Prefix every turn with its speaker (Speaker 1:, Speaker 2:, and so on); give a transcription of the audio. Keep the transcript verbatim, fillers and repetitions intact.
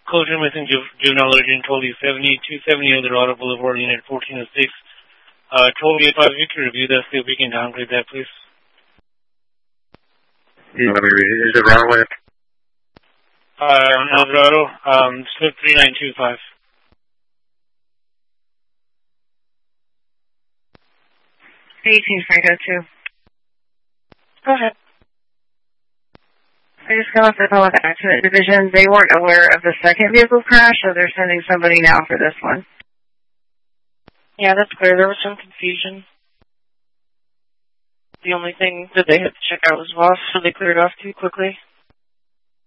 Speaker 1: Closure missing ju- juvenile urgent, toll seventy, two seventy Eldorado Boulevard, unit fourteen oh six. Uh, toll eight five, you can review that, see if we can downgrade that, please.
Speaker 2: Yeah, let me read it. Is it runaway?
Speaker 1: Uh, Eldorado, um, slip three nine two five.
Speaker 3: eighteen Franco two.
Speaker 1: Go ahead.
Speaker 3: I just got off the call with the accident division. They weren't aware of the second vehicle crash, so they're sending somebody now for this one.
Speaker 4: Yeah, that's clear. There was some confusion. The only thing that they had to check out was lost, so they cleared off too quickly.